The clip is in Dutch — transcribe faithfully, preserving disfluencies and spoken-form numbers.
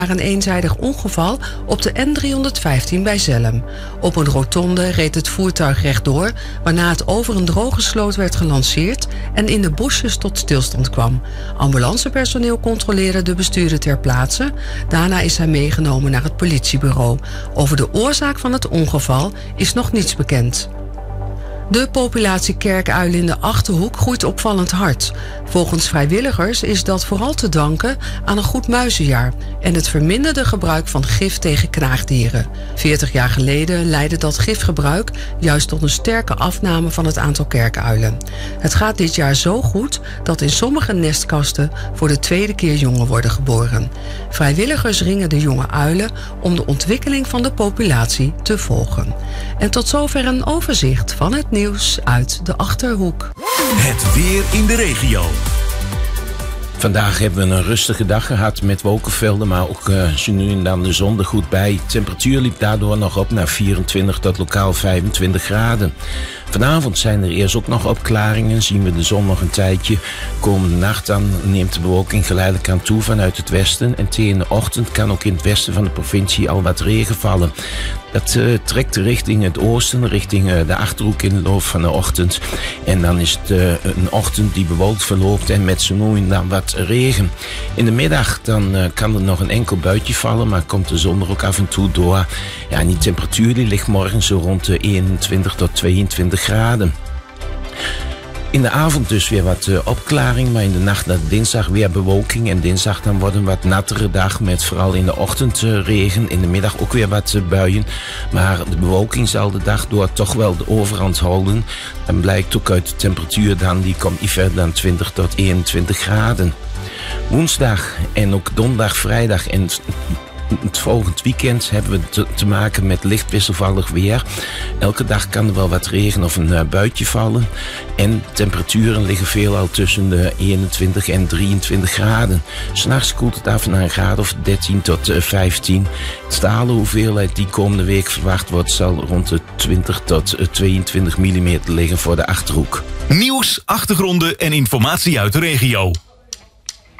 een eenzijdig ongeval op de N driehonderdvijftien bij Zelhem. Op een rotonde reed het voertuig rechtdoor, waarna het over een droge sloot werd gelanceerd en in de bosjes tot stilstand kwam. Ambulancepersoneel controleerde de bestuurder ter plaatse. Daarna is hij meegenomen naar het politiebureau. Over de oorzaak van het ongeval is nog niets bekend. De populatie kerkuilen in de Achterhoek groeit opvallend hard. Volgens vrijwilligers is dat vooral te danken aan een goed muizenjaar en het verminderde gebruik van gif tegen knaagdieren. veertig jaar geleden leidde dat gifgebruik juist tot een sterke afname van het aantal kerkuilen. Het gaat dit jaar zo goed dat in sommige nestkasten voor de tweede keer jongen worden geboren. Vrijwilligers ringen de jonge uilen om de ontwikkeling van de populatie te volgen. En tot zover een overzicht van het nieuws uit de Achterhoek. Het weer in de regio. Vandaag hebben we een rustige dag gehad met wolkenvelden, maar ook uh, zo nu en dan de zon er goed bij. De temperatuur liep daardoor nog op naar vierentwintig tot lokaal vijfentwintig graden. Vanavond zijn er eerst ook nog opklaringen, zien we de zon nog een tijdje. Komende nacht dan neemt de bewolking geleidelijk aan toe vanuit het westen. En tegen de ochtend kan ook in het westen van de provincie al wat regen vallen. Dat uh, trekt richting het oosten, richting uh, de Achterhoek in de loop van de ochtend. En dan is het uh, een ochtend die bewolkt verloopt en met zo nu en dan wat regen. In de middag dan uh, kan er nog een enkel buitje vallen, maar komt de zon er ook af en toe door. Ja, en die temperatuur die ligt morgen zo rond de eenentwintig tot tweeëntwintig graden. In de avond dus weer wat uh, opklaring, maar in de nacht naar dinsdag weer bewolking. En dinsdag dan wordt een wat nattere dag met vooral in de ochtend uh, regen. In de middag ook weer wat uh, buien. Maar de bewolking zal de dag door toch wel de overhand houden. En blijkt ook uit de temperatuur dan, die komt niet verder dan twintig tot eenentwintig graden. Woensdag en ook donderdag, vrijdag en het volgend weekend hebben we te, te maken met licht wisselvallig weer. Elke dag kan er wel wat regen of een uh, buitje vallen. En temperaturen liggen veelal tussen de eenentwintig en drieëntwintig graden. 'S Nachts koelt het af naar een graad of dertien tot uh, vijftien. De stalen hoeveelheid die komende week verwacht wordt zal rond de twintig tot tweeëntwintig millimeter liggen voor de Achterhoek. Nieuws, achtergronden en informatie uit de regio.